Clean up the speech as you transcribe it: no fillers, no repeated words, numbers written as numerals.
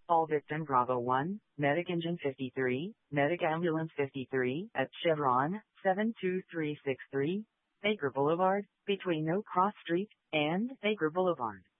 All victim Bravo 1, Medic Engine 53, Medic Ambulance 53 at Chevron 72363, Baker Boulevard, between No Cross Street and Baker Boulevard.